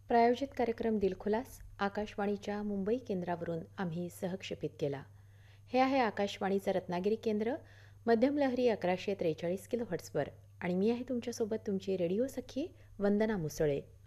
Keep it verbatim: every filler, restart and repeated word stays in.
प्रायोजित कार्यक्रम दिलखुलास आकाशवाणीच्या मुंबई केंद्रावरून आम्ही सहक्षेपित केला. हे आहे आकाशवाणीचं रत्नागिरी केंद्र, मध्यम लहरी अकराशे त्रेचाळीस किलो हर्ट्सवर. आणि मी आहे तुमच्यासोबत तुमची रेडिओ सखी वंदना मुसळे.